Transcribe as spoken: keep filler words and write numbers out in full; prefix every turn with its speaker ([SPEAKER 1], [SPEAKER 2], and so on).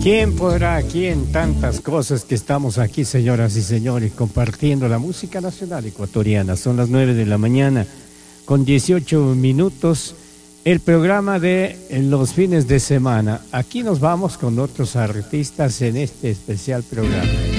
[SPEAKER 1] ¿Quién podrá, quién tantas cosas que estamos aquí, señoras y señores, compartiendo la música nacional ecuatoriana? Son las nueve de la mañana con dieciocho minutos, el programa de los fines de semana. Aquí nos vamos con otros artistas en este especial programa.